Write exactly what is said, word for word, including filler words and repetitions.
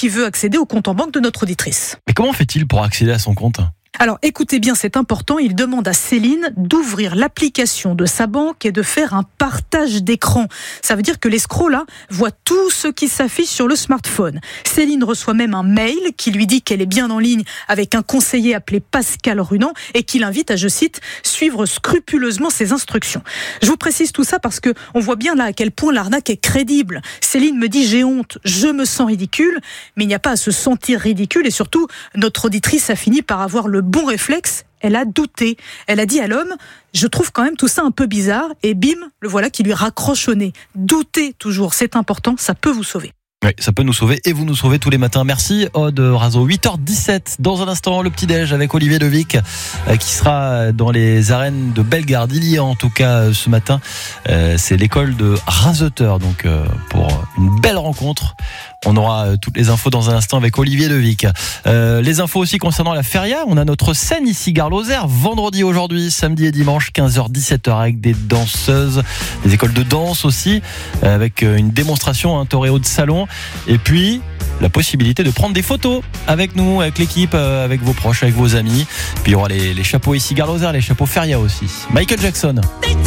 qui veut accéder au compte en banque de notre auditrice. Mais comment fait-il pour accéder à son compte ? Alors écoutez bien, c'est important, il demande à Céline d'ouvrir l'application de sa banque et de faire un partage d'écran. Ça veut dire que l'escroc là voit tout ce qui s'affiche sur le smartphone. Céline reçoit même un mail qui lui dit qu'elle est bien en ligne avec un conseiller appelé Pascal Runand et qui l'invite à, je cite, suivre scrupuleusement ses instructions. Je vous précise tout ça parce que on voit bien là à quel point l'arnaque est crédible. Céline me dit j'ai honte, je me sens ridicule, mais il n'y a pas à se sentir ridicule et surtout notre auditrice a fini par avoir le bon réflexe, elle a douté. Elle a dit à l'homme, je trouve quand même tout ça un peu bizarre, et bim, le voilà qui lui raccroche au nez. Doutez toujours, c'est important, ça peut vous sauver. Oui, ça peut nous sauver et vous nous sauvez tous les matins. Merci Aude Razo. huit heures dix-sept, dans un instant, le petit-déj avec Olivier Devic euh, qui sera dans les arènes de Bellegarde. Il y a en tout cas euh, ce matin, euh, c'est l'école de Raseteur, donc euh, pour une belle rencontre. On aura euh, toutes les infos dans un instant avec Olivier Devic. Euh, les infos aussi concernant la feria. On a notre scène ici, Gare Lozère, vendredi aujourd'hui, samedi et dimanche, quinze heures dix-sept heures avec des danseuses, des écoles de danse aussi, euh, avec une démonstration, un toréo de salon. Et puis, la possibilité de prendre des photos avec nous, avec l'équipe, avec vos proches, avec vos amis. Puis il y aura les, les chapeaux ici, Gare Lozère, les chapeaux feria aussi. Michael Jackson.